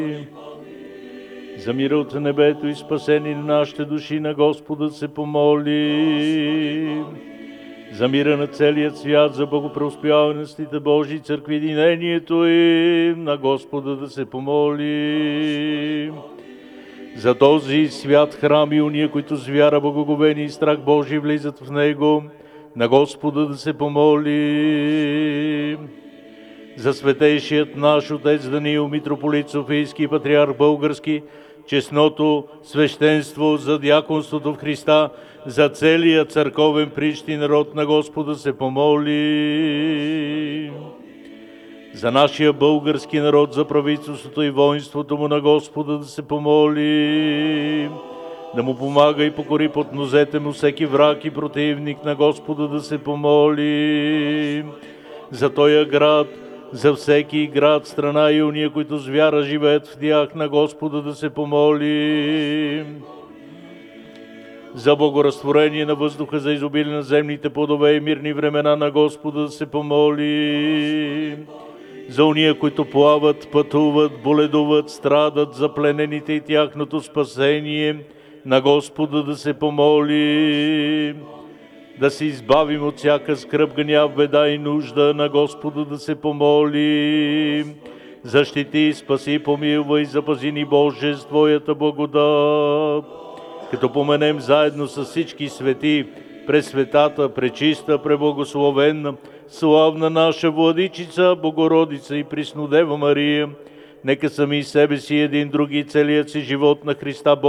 За мира от небето и спасение на нашите души, на Господа се помоли. За мира на целият свят, за благопреуспяване на светите Божии църкви, единението им, на Господа да се помоли. За този свят храм и уния, които с вяра, благоговение и страх Божий влизат в него, на Господа да се помоли. За светейшият наш отец Даниил, митрополит Софийски, патриарх български, честното свещенство, за дяконството в Христа, за целия църковен прищи народ, на Господа се помоли. За нашия български народ, за правителството и воинството му, на Господа да се помоли. Да му помага и покори под нозете му всеки враг и противник, на Господа да се помоли. За тоя град, за всеки град, страна и уния, които с вяра живеят в тях, на Господа да се помоли. За благоразтворение на въздуха, за изобилие на земните плодове и мирни времена, на Господа да се помоли. За уния, които плават, пътуват, боледуват, страдат, за пленените и тяхното спасение, на Господа да се помоли. Да се избавим от всяка скръб, гняв, беда и нужда, на Господа да се помоли. Защити, спаси, помилвай, запази ни, Боже, с Твоята благодат. Като поменем заедно с всички свети, пресветата, пречиста, преблагословенна, славна наша Владичица, Богородица и Приснодева Мария, нека сами себе си, един други, целият си живот на Христа